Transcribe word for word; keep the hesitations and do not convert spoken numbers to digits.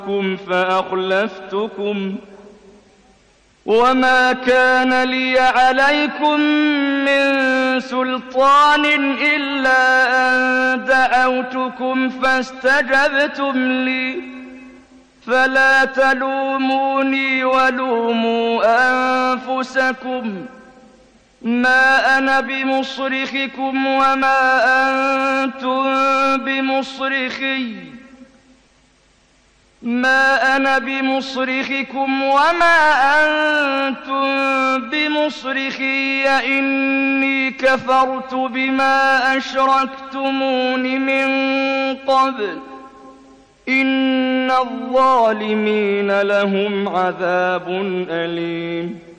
فأخلفتكم وما كان لي عليكم من سلطان إلا أن دعوتكم فاستجبتم لي فلا تلوموني ولوموا أنفسكم ما أنا بمصرخكم وما أنتم بمصرخي ما أنا بمصرخكم وما أنتم بمصرخي إني كفرت بما أشركتمون من قبل إن الظالمين لهم عذاب أليم